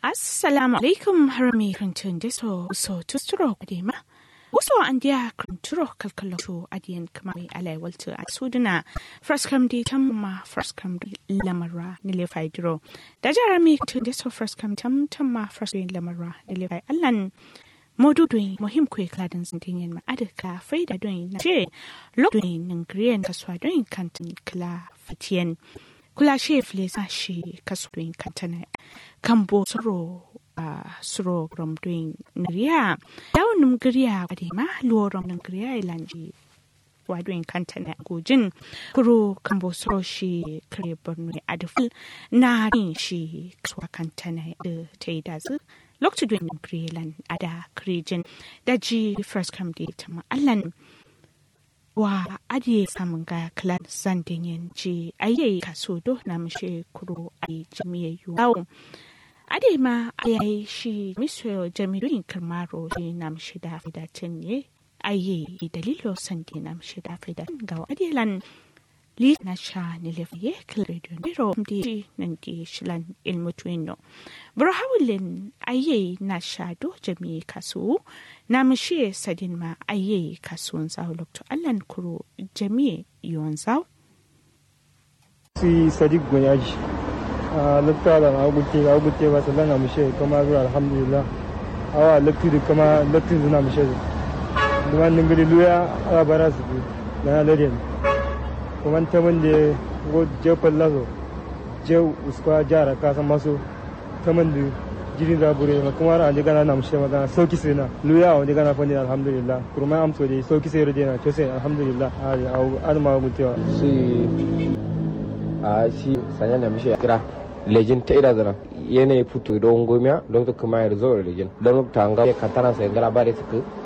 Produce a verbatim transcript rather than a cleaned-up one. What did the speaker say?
Assalamu alaikum harami krantun deso so tusturo kudema. Uso andia kranturo kalkalotu adiyan kamari alai waltu a suduna fraskam di tamma fraskam di lamara nile faidro. Dajarami krantun deso fraskam tam tamma fraskam lamara nile fai allan modu doing mohim kwe kladan zintinyen ma adaka faida doing na je lo doing ngriyen kaswa doing kantin kla fatien. Kula she flesa shi kasdoing kantana kambo soro uh, soro rom doing ngriya daw num ngriya kadima lo rom ngriya ilanji wa doing kantana gujin kuro kambo soro shi kre borno adful na rin shi kaswa kantana de taidazu loktu doing ngriya ada krijin daji first come day tama allan wa adi samun ga klan sandin yanci ayi kaso do na mishe kuro ai jami'a yuwa adi ma ayi shi miso jami'in karmaro shi na mishe da fidatin ne ayi dalilo sandin na mishe da fidatin ga adi lan li na sha ne lefiye kledo nero di nan di shilan ilmu twino burhawlin ayi na sha do jami'a kaso na mishe sadin ma ayi kasuwan zawo lokto allan kuro jami'a yawan zawo si sadiq gonyaji a lakta da agutte agutte ba sallan na mishe kuma zuwa alhamdulillah awa lakti da kuma lakti zuna mishe duwan ningiri luya a barasu na laden kuma ta mande go jefal lazo je uskwa jara kasan maso ta mande jirin zabure ma kuma ran je gana na mushe magana sauki sai na luya wanda gana fani alhamdulillah kurma amso dai sauki sai rode na to sai alhamdulillah ai au alma mutewa si a shi sanya na mushe kira lejin ta ida zara yana fito don gomiya don to kuma ya zo lejin don ta hanga katana sai gara bare su